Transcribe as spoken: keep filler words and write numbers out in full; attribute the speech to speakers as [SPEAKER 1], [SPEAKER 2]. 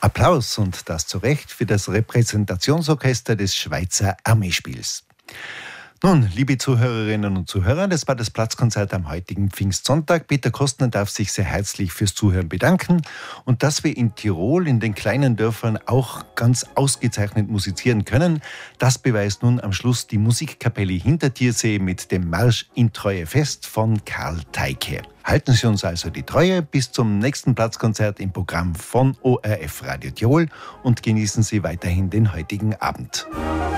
[SPEAKER 1] Applaus und das zu Recht für das Repräsentationsorchester des Schweizer Armeespiels. Nun, liebe Zuhörerinnen und Zuhörer, das war das Platzkonzert am heutigen Pfingstsonntag. Peter Kostner darf sich sehr herzlich fürs Zuhören bedanken. Und dass wir in Tirol, in den kleinen Dörfern, auch ganz ausgezeichnet musizieren können, das beweist nun am Schluss die Musikkapelle Hintertiersee mit dem Marsch in Treue fest von Karl Teike. Halten Sie uns also die Treue bis zum nächsten Platzkonzert im Programm von O R F Radio Tirol und genießen Sie weiterhin den heutigen Abend.